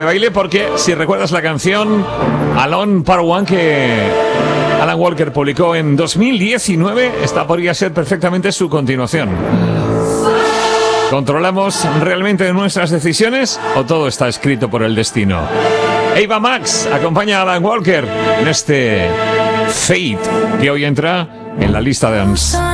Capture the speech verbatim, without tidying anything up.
Baile, porque si recuerdas la canción Alone Part One que Alan Walker publicó en dos mil diecinueve, esta podría ser perfectamente su continuación. ¿Controlamos realmente nuestras decisiones o todo está escrito por el destino? Ava Max acompaña a Alan Walker en este Fate que hoy entra en la lista de